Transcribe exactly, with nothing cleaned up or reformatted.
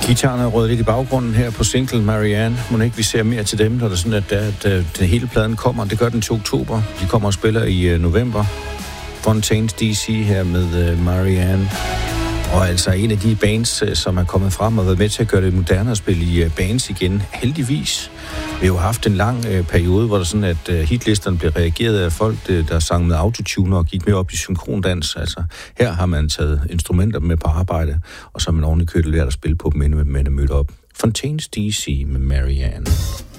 Guitaren er røget lidt i baggrunden her på single Marianne. Må ikke vi ser mere til dem, når det er sådan, at, at, at den hele pladen kommer. Det gør den til oktober. De kommer og spiller i uh, november. Fontaines D C her med uh, Marianne. Og altså en af de bands, uh, som er kommet frem og været med til at gøre det moderne at spille i uh, bands igen. Heldigvis. Vi har jo haft en lang uh, periode, hvor der sådan, at uh, hitlisterne blev reageret af folk, uh, der sang med autotuner og gik med op i synkrondans. Altså, her har man taget instrumenter med på arbejde, og så har man ordentligt kørt lært at spille på dem, inden man er mødt op. Fontaines D C med Marianne.